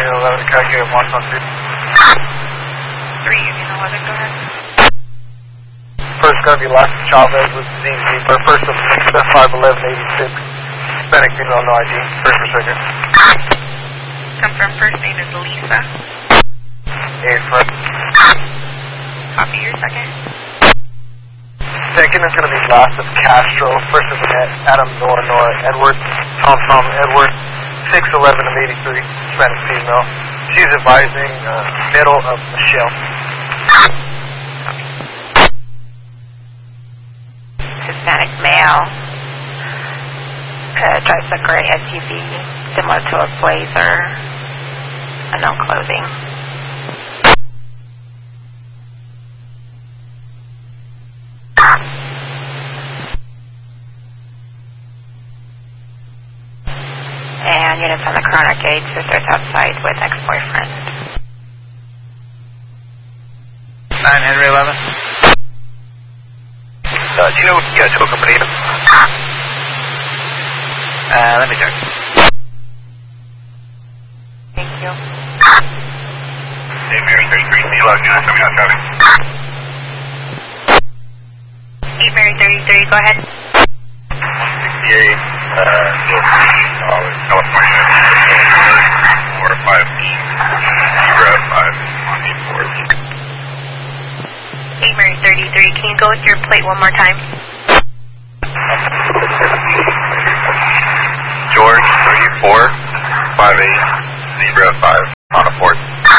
11, calculate Washington 3. 3 Union 11, go ahead. First going to be Las Chavez with ZZ, or first of 51186. Hispanic female, no ID. First or second? Confirm first name is Lisa. First. Copy your second. Second is going to be Last of Castro. First is Adam Nora Edward. Tom Edward. 611 of 83. Hispanic female. She's advising middle of Michelle. Hispanic male. Drives a gray SUV similar to a Blazer. No clothing. And units on the Corona Gate, sisters outside with ex-boyfriend. 9 Henry 11. Do you know what you guys total company is? Let me check. Thank you. Hey, Mary 33, see log unit, coming out traffic. 8 Mary 33, go ahead. 168, California, 415, 8 Mary 33, can you go with your plate one more time? George 345805 on a port.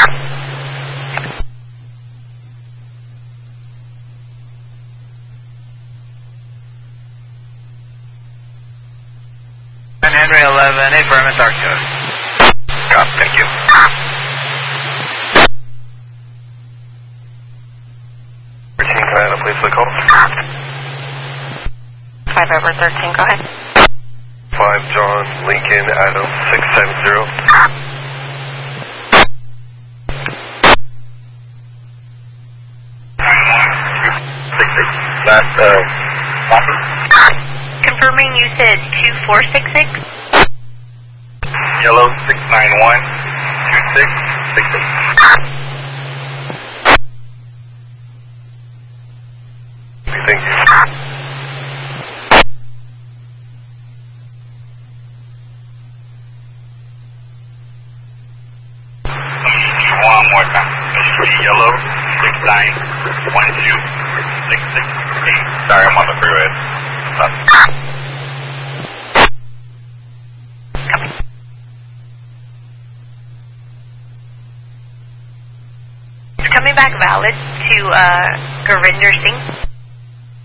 And Henry 11, affirmative, dark code. Got it, thank you. 13, can I have a please for the call? 5/13, go ahead. 5 John Lincoln Adam 670. Last Confirming you said 2466? Yellow 691 2668. Thank you. One more time. Yellow 6912668. Sorry, I'm on the freeway. Coming back valid to Gurinder Singh.